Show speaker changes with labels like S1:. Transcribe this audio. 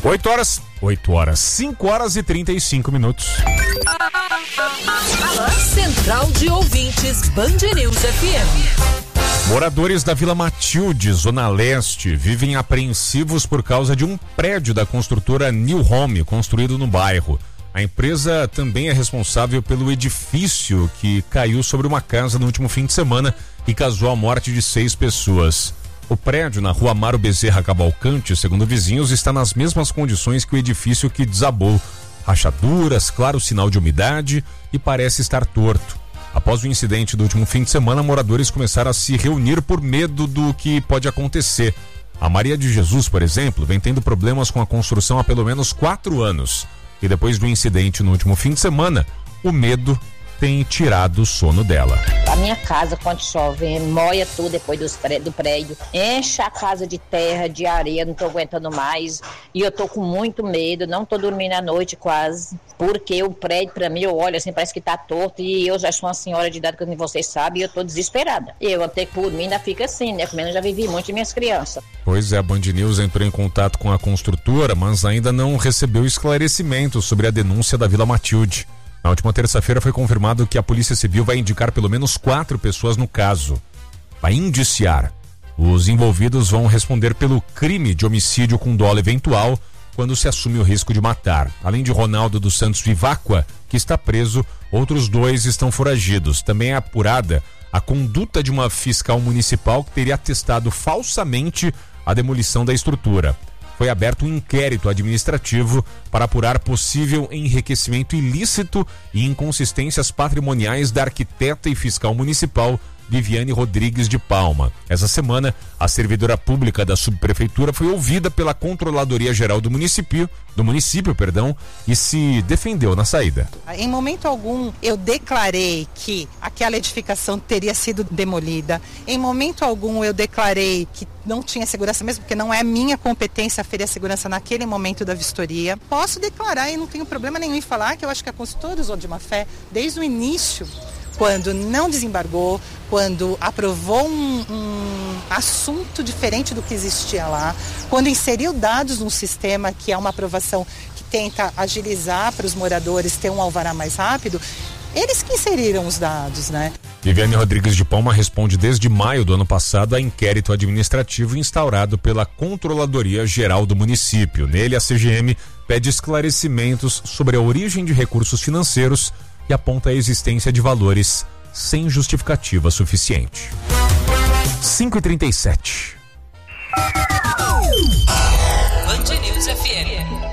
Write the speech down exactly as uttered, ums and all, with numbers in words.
S1: oito horas, oito horas, cinco horas e trinta e cinco minutos.
S2: Central de Ouvintes, Band News F M.
S1: Moradores da Vila Matilde, Zona Leste, vivem apreensivos por causa de um prédio da construtora New Home, construído no bairro. A empresa também é responsável pelo edifício que caiu sobre uma casa no último fim de semana e causou a morte de seis pessoas. O prédio na rua Amaro Bezerra Cavalcante, segundo vizinhos, está nas mesmas condições que o edifício que desabou. Rachaduras, claro sinal de umidade e parece estar torto. Após o incidente do último fim de semana, moradores começaram a se reunir por medo do que pode acontecer. A Maria de Jesus, por exemplo, vem tendo problemas com a construção há pelo menos quatro anos. E depois do incidente no último fim de semana, o medo tem tirado o sono dela.
S3: A minha casa, quando chove, moia tudo depois dos pré, do prédio, enche a casa de terra, de areia, não tô aguentando mais. E eu tô com muito medo, não tô dormindo à noite quase, porque o prédio, pra mim, eu olho assim, parece que tá torto, e eu já sou uma senhora de idade, como vocês sabem, e eu tô desesperada. E eu até por mim ainda fica assim, né? Como eu já vivi muito de minhas crianças.
S1: Pois é, a Band News entrou em contato com a construtora, mas ainda não recebeu esclarecimento sobre a denúncia da Vila Matilde. Na última terça-feira foi confirmado que a Polícia Civil vai indicar pelo menos quatro pessoas no caso. Vai indiciar. Os envolvidos vão responder pelo crime de homicídio com dolo eventual quando se assume o risco de matar. Além de Ronaldo dos Santos Vivacqua, que está preso, outros dois estão foragidos. Também é apurada a conduta de uma fiscal municipal que teria atestado falsamente a demolição da estrutura. Foi aberto um inquérito administrativo para apurar possível enriquecimento ilícito e inconsistências patrimoniais da arquiteta e fiscal municipal Viviane Rodrigues de Palma. Essa semana, a servidora pública da subprefeitura foi ouvida pela Controladoria Geral do município, do município, perdão, e se defendeu na saída.
S4: Em momento algum, eu declarei que aquela edificação teria sido demolida. Em momento algum, eu declarei que não tinha segurança mesmo, porque não é minha competência aferir a segurança naquele momento da vistoria. Posso declarar e não tenho problema nenhum em falar que eu acho que a consultora usou de má fé desde o início, quando não desembargou, quando aprovou um, um assunto diferente do que existia lá, quando inseriu dados num sistema que é uma aprovação que tenta agilizar para os moradores ter um alvará mais rápido, eles que inseriram os dados, né?
S1: Viviane Rodrigues de Palma responde desde maio do ano passado a inquérito administrativo instaurado pela Controladoria Geral do município. Nele, a C G M pede esclarecimentos sobre a origem de recursos financeiros e aponta a existência de valores sem justificativa suficiente. cinco e trinta e sete.
S2: Band News F M.